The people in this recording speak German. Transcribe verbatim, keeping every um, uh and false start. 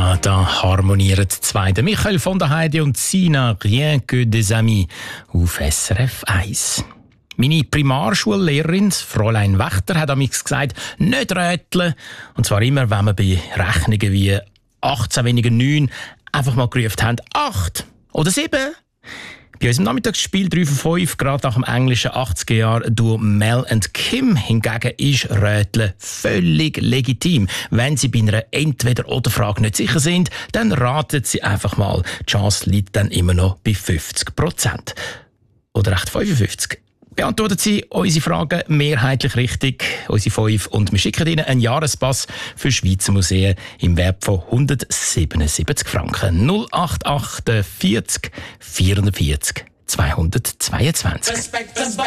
Ja, da harmonieren zwei. Der Michael von der Heide und Sina, rien que des amis, auf S R F eins. Meine Primarschullehrerin, Fräulein Wächter, hat amigs gesagt, nicht rätseln. Und zwar immer, wenn wir bei Rechnungen wie achtzehn weniger neun einfach mal gerufen haben, acht oder sieben. Bei unserem Nachmittagsspiel drei von fünf, gerade nach dem englischen achtziger-Jahr-Duo Mel und Kim, hingegen ist Rätseln völlig legitim. Wenn Sie bei einer Entweder-oder-Frage nicht sicher sind, dann raten Sie einfach mal. Die Chance liegt dann immer noch bei fünfzig Prozent. Oder echt fünfundfünfzig. Beantworten Sie unsere Fragen mehrheitlich richtig, unsere fünf, und wir schicken Ihnen einen Jahrespass für Schweizer Museen im Wert von hundertsiebenundsiebzig Franken. null acht acht vierzig vierundvierzig zweihundertzweiundzwanzig.